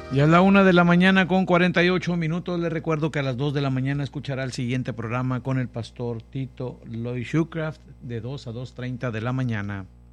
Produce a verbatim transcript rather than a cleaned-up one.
Ya es la una de la mañana con cuarenta y ocho minutos. Les recuerdo que a las dos de la mañana escuchará el siguiente programa con el pastor Tito Loy Shucraft de dos a dos treinta de la mañana.